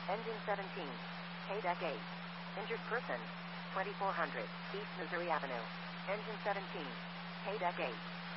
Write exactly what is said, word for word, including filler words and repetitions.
Engine seventeen. K-Deck eight. Injured person. twenty-four hundred. East Missouri Avenue. Engine seventeen. K-Deck eight.